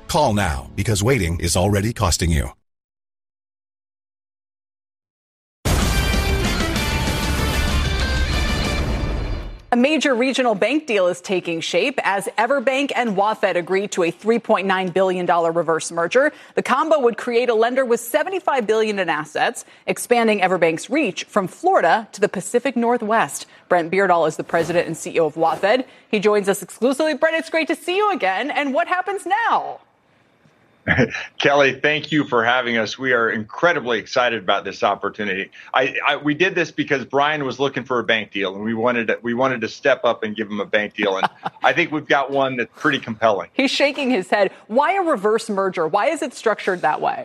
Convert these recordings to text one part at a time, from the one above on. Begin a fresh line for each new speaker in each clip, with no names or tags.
Call now because waiting is already costing you.
A major regional bank deal is taking shape as Everbank and WaFd agreed to a $3.9 billion reverse merger. The combo would create a lender with $75 billion in assets, expanding Everbank's reach from Florida to the Pacific Northwest. Brent Beardall is the president and CEO of WaFd. He joins us exclusively. Brent, it's great to see you again. And what happens now?
Kelly, thank you for having us. We are incredibly excited about this opportunity. We did this because Brian was looking for a bank deal, and we wanted to step up and give him a bank deal. And I think we've got one that's pretty compelling.
He's shaking his head. Why a reverse merger? Why is it structured that way?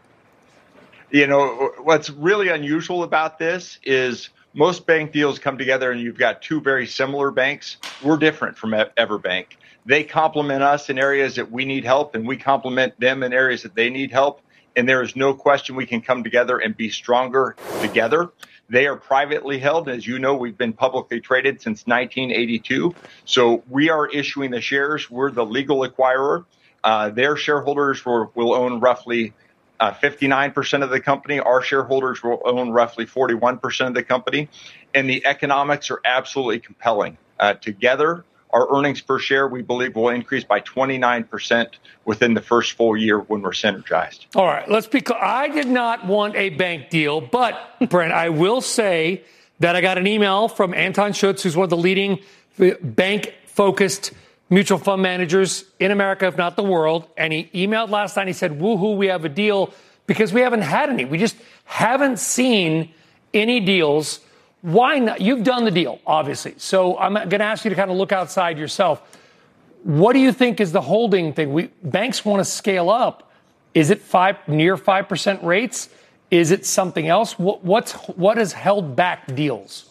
You know, what's really unusual about this is most bank deals come together and you've got two very similar banks. We're different from Everbank. They complement us in areas that we need help, and we complement them in areas that they need help. And there is no question we can come together and be stronger together. They are privately held. As you know, we've been publicly traded since 1982. So we are issuing the shares. We're the legal acquirer. Their shareholders will own roughly 59% of the company. Our shareholders will own roughly 41% of the company. And the economics are absolutely compelling. Together, our earnings per share, we believe, will increase by 29% within the first full year when we're synergized.
All right, let's be clear. I did not want a bank deal, but, Brent, I will say that I got an email from Anton Schutz, who's one of the leading bank-focused mutual fund managers in America, if not the world, and he emailed last night. He said, woohoo, we have a deal, because we haven't had any. We just haven't seen any deals. Why not? You've done the deal, obviously. So I'm going to ask you to kind of look outside yourself. What do you think is the holding thing? Banks want to scale up. Is it near 5% rates? Is it something else? What has held back deals?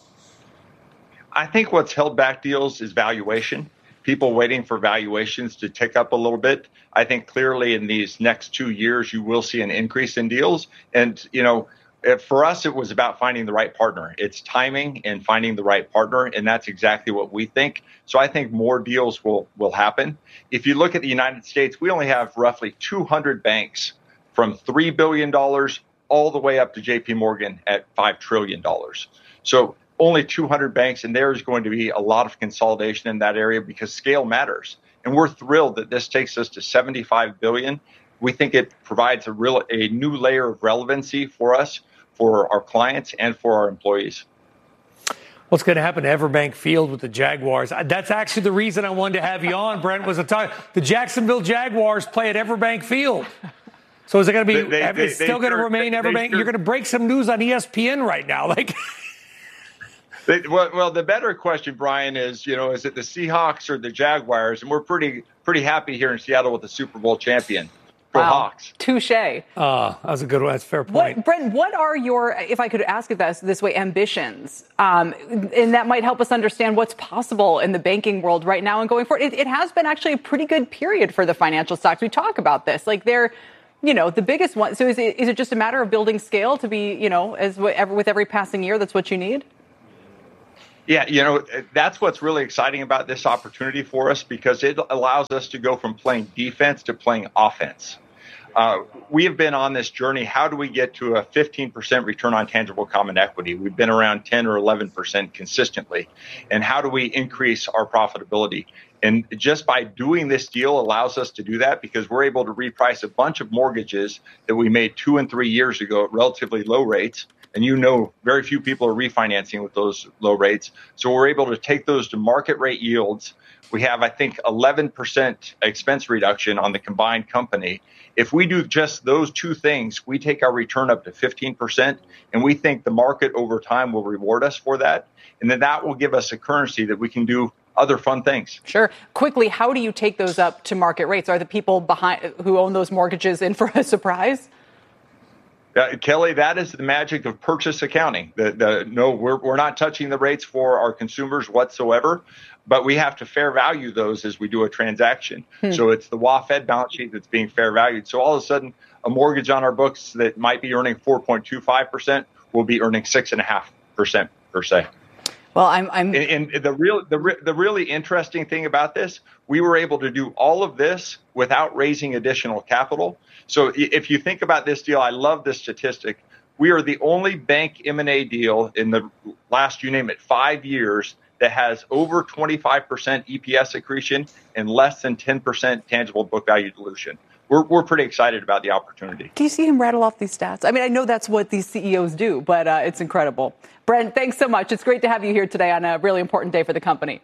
I think what's held back deals is valuation. People waiting for valuations to tick up a little bit. I think clearly in these next 2 years, you will see an increase in deals. And, you know, for us, it was about finding the right partner. It's timing and finding the right partner, and that's exactly what we think. So I think more deals will happen. If you look at the United States, we only have roughly 200 banks from $3 billion all the way up to JP Morgan at $5 trillion. So only 200 banks, and there is going to be a lot of consolidation in that area because scale matters. And we're thrilled that this takes us to $75 billion. We think it provides a new layer of relevancy for us, for our clients, and for our employees.
What's going to happen to Everbank Field with the Jaguars? That's actually the reason I wanted to have you on, Brent, was the Jacksonville Jaguars play at Everbank Field. So is it going to be, it's still going to remain Everbank? You're going to break some news on ESPN right now.
Well, the better question, Brian, is, you know, is it the Seahawks or the Jaguars? And we're pretty happy here in Seattle with the Super Bowl champion.
Wow.
Hawks.
Touche.
That was a good one. That's a fair point.
Brent, what are your, if I could ask it this way, ambitions? And that might help us understand what's possible in the banking world right now and going forward. It has been actually a pretty good period for the financial stocks. We talk about this. Like they're, you know, the biggest one. So is it just a matter of building scale to be, you know, with every passing year, that's what you need?
Yeah, you know, that's what's really exciting about this opportunity for us because it allows us to go from playing defense to playing offense. We have been on this journey. How do we get to a 15% return on tangible common equity? We've been around 10 or 11% consistently. And how do we increase our profitability? And just by doing this deal allows us to do that because we're able to reprice a bunch of mortgages that we made 2 and 3 years ago at relatively low rates. And you know, very few people are refinancing with those low rates. So we're able to take those to market rate yields. We have, I think, 11% expense reduction on the combined company. If we do just those two things, we take our return up to 15%, and we think the market over time will reward us for that. And then that will give us a currency that we can do other fun things.
Sure. Quickly, how do you take those up to market rates? Are the people behind who own those mortgages in for a surprise?
Kelly, that is the magic of purchase accounting. No, we're not touching the rates for our consumers whatsoever, but we have to fair value those as we do a transaction. So it's the WaFd balance sheet that's being fair valued. So all of a sudden, a mortgage on our books that might be earning 4.25% will be earning 6.5% per se.
Well,
and the really interesting thing about this, we were able to do all of this without raising additional capital. So if you think about this deal, I love this statistic. We are the only bank M&A deal in the last, you name it, 5 years that has over 25% EPS accretion and less than 10% tangible book value dilution. We're pretty excited about the opportunity.
Do you see him rattle off these stats? I mean, I know that's what these CEOs do, but it's incredible. Brent, thanks so much. It's great to have you here today on a really important day for the company.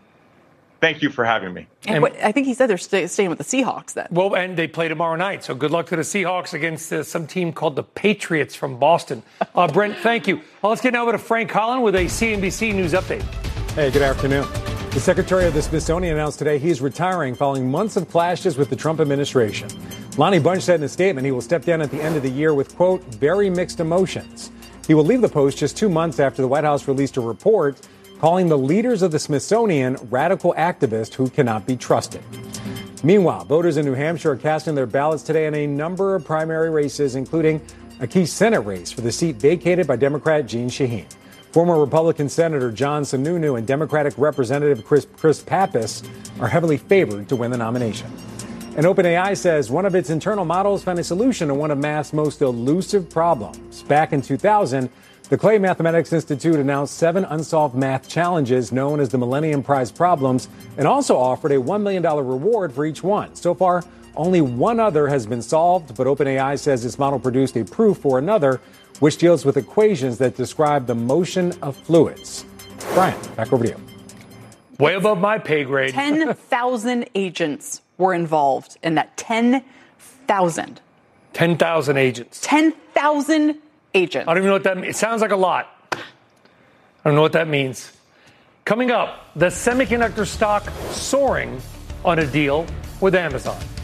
Thank you for having me.
And I think he said they're staying with the Seahawks then.
Well, and they play tomorrow night, so good luck to the Seahawks against some team called the Patriots from Boston. Brent, thank you. Well, let's get now over to Frank Collin with a CNBC News update.
Hey, good afternoon. The Secretary of the Smithsonian announced today he's retiring following months of clashes with the Trump administration. Lonnie Bunch said in a statement he will step down at the end of the year with, quote, very mixed emotions. He will leave the post just 2 months after the White House released a report calling the leaders of the Smithsonian radical activists who cannot be trusted. Meanwhile, voters in New Hampshire are casting their ballots today in a number of primary races, including a key Senate race for the seat vacated by Democrat Jeanne Shaheen. Former Republican Senator John Sununu and Democratic Representative Chris Pappas are heavily favored to win the nomination. And OpenAI says one of its internal models found a solution to one of math's most elusive problems. Back in 2000, the Clay Mathematics Institute announced 7 unsolved math challenges known as the Millennium Prize problems and also offered a $1 million reward for each one. So far, only one other has been solved, but OpenAI says its model produced a proof for another, which deals with equations that describe the motion of fluids. Brian, back over to you.
Way above my pay grade.
10,000 agents were involved in that. 10,000.
10,000 agents.
10,000 agents.
I don't even know what that means. It sounds like a lot. I don't know what that means. Coming up, the semiconductor stock soaring on a deal with Amazon.